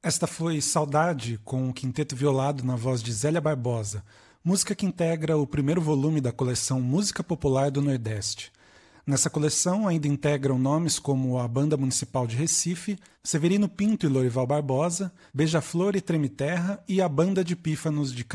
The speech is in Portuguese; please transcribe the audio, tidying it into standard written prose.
Esta foi Saudade, com o quinteto violado na voz de Zélia Barbosa, música que integra o primeiro volume da coleção Música Popular do Nordeste. Nessa coleção ainda integram nomes como a Banda Municipal de Recife, Severino Pinto e Lorival Barbosa, Beija-Flor e Treme Terra e a Banda de Pífanos de